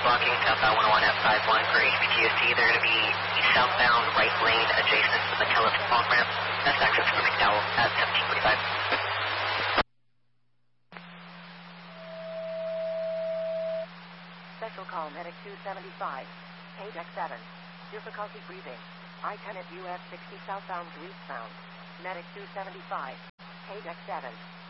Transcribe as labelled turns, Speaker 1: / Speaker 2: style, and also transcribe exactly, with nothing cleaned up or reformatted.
Speaker 1: blocking southbound one oh one at five one for H B T S C. They're going to be southbound right lane adjacent to the telephone ramp. Best access for McDowell at seventeen forty-five.
Speaker 2: Special call Medic two seventy-five. Page X seven. Difficulty breathing. I ten at U S sixty southbound to eastbound. Medic two seventy-five. Page X seven.